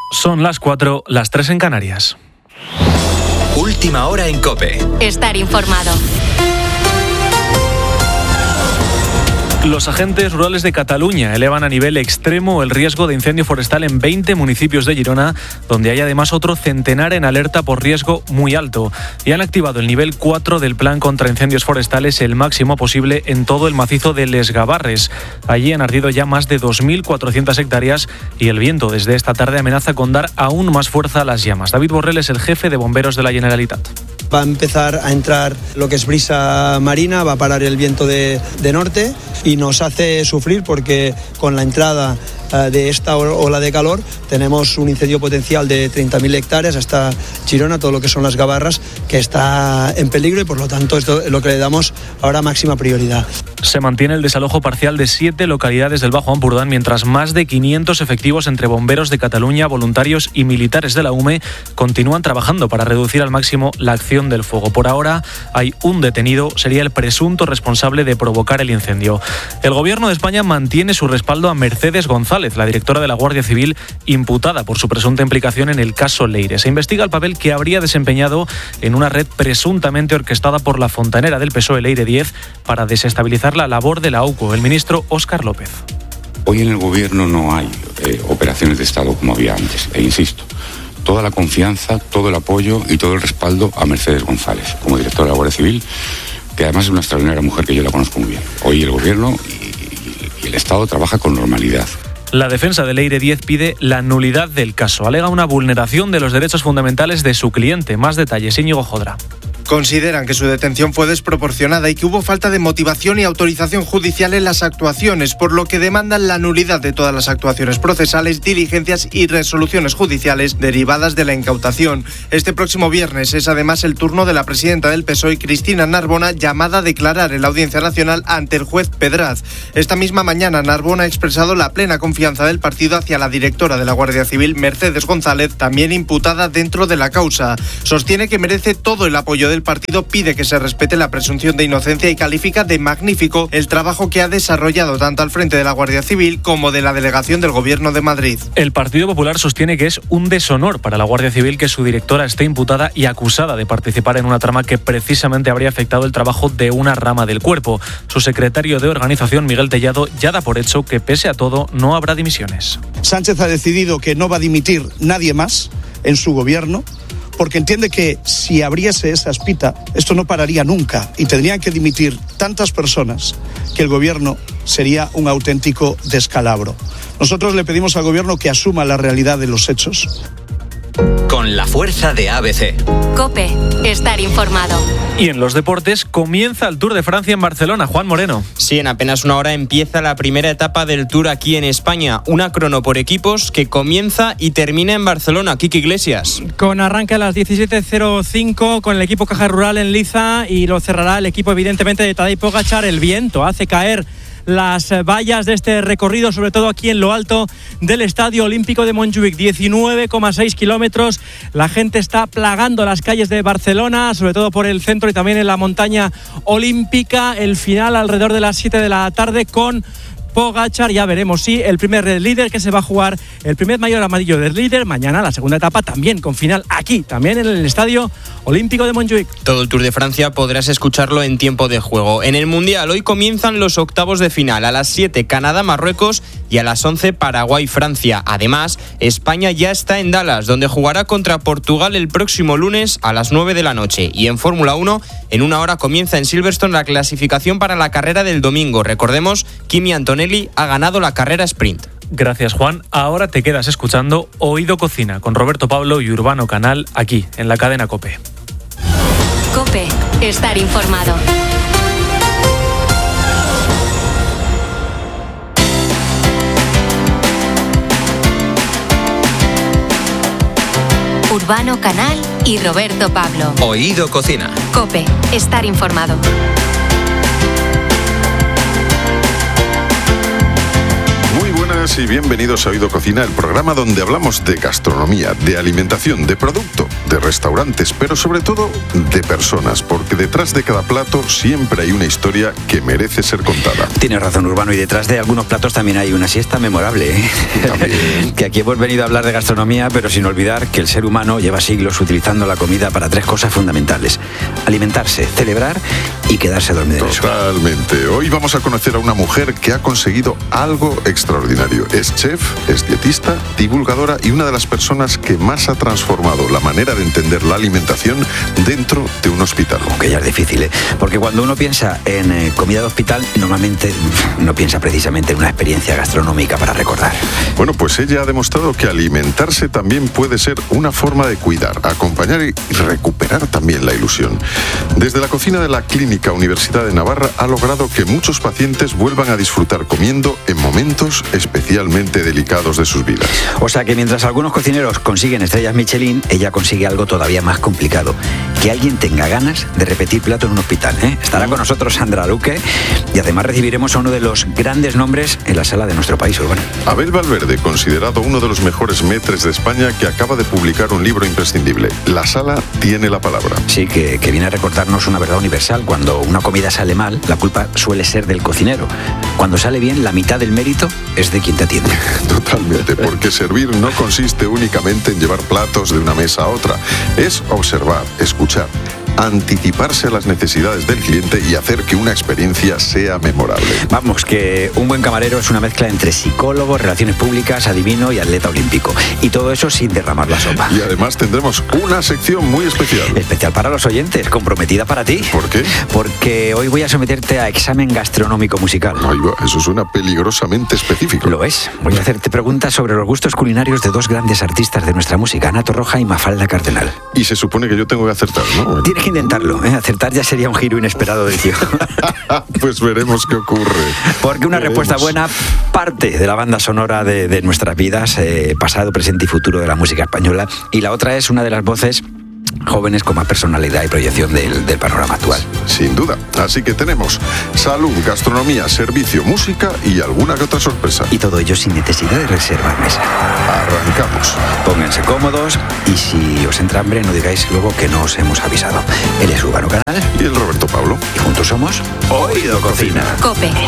Son las 4, las 3 en Canarias. Última hora en COPE. Estar informado. Los agentes rurales de Cataluña elevan a nivel extremo el riesgo de incendio forestal en 20 municipios de Girona, donde hay además otro centenar en alerta por riesgo muy alto. Y han activado el nivel 4 del plan contra incendios forestales, el máximo posible en todo el macizo de Les Gavarres. Allí han ardido ya más de 2.400 hectáreas y el viento desde esta tarde amenaza con dar aún más fuerza a las llamas. David Borrell es el jefe de bomberos de la Generalitat. Va a empezar a entrar lo que es brisa marina, va a parar el viento de norte y nos hace sufrir porque con la entrada de esta ola de calor tenemos un incendio potencial de 30.000 hectáreas hasta Girona, todo lo que son las Gavarras, que está en peligro y por lo tanto esto es lo que le damos ahora máxima prioridad. Se mantiene el desalojo parcial de 7 localidades del Bajo Ampurdán, mientras más de 500 efectivos entre bomberos de Cataluña, voluntarios y militares de la UME continúan trabajando para reducir al máximo la acción del fuego. Por ahora hay un detenido, sería el presunto responsable de provocar el incendio. El Gobierno de España mantiene su respaldo a Mercedes González, la directora de la Guardia Civil, imputada por su presunta implicación en el caso Leire. Se investiga el papel que habría desempeñado en una red presuntamente orquestada por la fontanera del PSOE, Leire Díez, para desestabilizar la labor de la AUCO, el ministro Óscar López. Hoy en el Gobierno no hay operaciones de Estado como había antes, e insisto, toda la confianza, todo el apoyo y todo el respaldo a Mercedes González, como directora de la Guardia Civil, que además es una extraordinaria mujer que yo la conozco muy bien. Hoy el Gobierno y el Estado trabaja con normalidad. La defensa de Leire Díez pide la nulidad del caso. Alega una vulneración de los derechos fundamentales de su cliente. Más detalles, Íñigo Jodra. Consideran que su detención fue desproporcionada y que hubo falta de motivación y autorización judicial en las actuaciones, por lo que demandan la nulidad de todas las actuaciones procesales, diligencias y resoluciones judiciales derivadas de la incautación. Este próximo viernes es además el turno de la presidenta del PSOE, Cristina Narbona, llamada a declarar en la Audiencia Nacional ante el juez Pedraz. Esta misma mañana Narbona ha expresado la plena confianza del partido hacia la directora de la Guardia Civil, Mercedes González, también imputada dentro de la causa. Sostiene que merece todo el apoyo del partido, pide que se respete la presunción de inocencia y califica de magnífico el trabajo que ha desarrollado tanto al frente de la Guardia Civil como de la delegación del Gobierno de Madrid. El Partido Popular sostiene que es un deshonor para la Guardia Civil que su directora esté imputada y acusada de participar en una trama que precisamente habría afectado el trabajo de una rama del cuerpo. Su secretario de organización, Miguel Tellado, ya da por hecho que pese a todo no habrá dimisiones. Sánchez ha decidido que no va a dimitir nadie más en su gobierno, porque entiende que si abriese esa espita, esto no pararía nunca y tendrían que dimitir tantas personas que el gobierno sería un auténtico descalabro. Nosotros le pedimos al gobierno que asuma la realidad de los hechos. Con la fuerza de ABC. COPE. Estar informado. Y en los deportes comienza el Tour de Francia en Barcelona. Juan Moreno. Sí, en apenas una hora empieza la primera etapa del Tour aquí en España. Una crono por equipos que comienza y termina en Barcelona. Kiki Iglesias. Con arranque a las 17:05 con el equipo Caja Rural en liza y lo cerrará el equipo evidentemente de Tadej Pogačar. El viento hace caer las vallas de este recorrido, sobre todo aquí en lo alto del Estadio Olímpico de Montjuïc. 19,6 kilómetros. La gente está plagando las calles de Barcelona, sobre todo por el centro y también en la montaña olímpica. El final alrededor de las 7 de la tarde con Pogačar, ya veremos si el primer líder que se va a jugar, el primer maillot amarillo del líder, mañana la segunda etapa también con final aquí, también en el Estadio Olímpico de Montjuïc. Todo el Tour de Francia podrás escucharlo en tiempo de juego. En el Mundial hoy comienzan los octavos de final, a las 7 Canadá-Marruecos y a las 11 Paraguay-Francia. Además, España ya está en Dallas, donde jugará contra Portugal el próximo lunes a las 9 de la noche. Y en Fórmula 1, en una hora comienza en Silverstone la clasificación para la carrera del domingo. Recordemos, Kimi Antonelli ha ganado la carrera sprint. Gracias, Juan. Ahora te quedas escuchando Oído Cocina con Roberto Pablo y Urbano Canal aquí en la cadena COPE. COPE. Estar informado. Urbano Canal y Roberto Pablo. Oído Cocina. COPE. Estar informado. Y bienvenidos a Oído Cocina, el programa donde hablamos de gastronomía, de alimentación, de producto, de restaurantes, pero sobre todo de personas, porque detrás de cada plato siempre hay una historia que merece ser contada. Tienes razón, Urbano, y detrás de algunos platos también hay una siesta memorable, ¿eh? También. que aquí hemos venido a hablar de gastronomía, pero sin olvidar que el ser humano lleva siglos utilizando la comida para 3 cosas fundamentales: alimentarse, celebrar y quedarse dormido. Totalmente. Hoy vamos a conocer a una mujer que ha conseguido algo extraordinario. Es chef, es dietista, divulgadora y una de las personas que más ha transformado la manera de entender la alimentación dentro de un hospital. Aunque ya es difícil, ¿eh? Porque cuando uno piensa en comida de hospital, normalmente no piensa precisamente en una experiencia gastronómica para recordar. Bueno, pues ella ha demostrado que alimentarse también puede ser una forma de cuidar, acompañar y recuperar también la ilusión. Desde la cocina de la Clínica Universidad de Navarra ha logrado que muchos pacientes vuelvan a disfrutar comiendo en momentos especialmente delicados de sus vidas. O sea que mientras algunos cocineros consiguen estrellas Michelin, ella consigue algo todavía más complicado: que alguien tenga ganas de repetir plato en un hospital, ¿eh? Estará con nosotros Sandra Luque y además recibiremos a uno de los grandes nombres en la sala de nuestro país urbano. Abel Valverde, considerado uno de los mejores maîtres de España, que acaba de publicar un libro imprescindible. La sala tiene la palabra. Sí, que viene a recordarnos una verdad universal. Cuando una comida sale mal, la culpa suele ser del cocinero. Cuando sale bien, la mitad del mérito es de quien te atiende. Totalmente, porque servir no consiste únicamente en llevar platos de una mesa a otra. Es observar, escuchar, anticiparse a las necesidades del cliente y hacer que una experiencia sea memorable. Vamos, que un buen camarero es una mezcla entre psicólogo, relaciones públicas, adivino y atleta olímpico. Y todo eso sin derramar la sopa. Y además tendremos una sección muy especial. Especial para los oyentes, comprometida para ti. ¿Por qué? Porque hoy voy a someterte a examen gastronómico musical. Ahí va, eso suena peligrosamente específico. Lo es. Voy a hacerte preguntas sobre los gustos culinarios de 2 grandes artistas de nuestra música, Ana Torroja y Mafalda Cardenal. Y se supone que yo tengo que acertar, ¿no? Tienes que intentarlo, ¿eh? Acertar ya sería un giro inesperado del tío. Pues veremos qué ocurre. Porque una respuesta buena parte de la banda sonora de nuestras vidas, pasado, presente y futuro de la música española, y la otra es una de las voces jóvenes con más personalidad y proyección del panorama actual. Sin duda. Así que tenemos salud, gastronomía, servicio, música y alguna que otra sorpresa. Y todo ello sin necesidad de reservar mesa. Arrancamos. Pónganse cómodos y si os entra hambre no digáis luego que no os hemos avisado. Él es Urbano Canal y el Roberto Pablo. Y juntos somos Oído Cocina. COPE.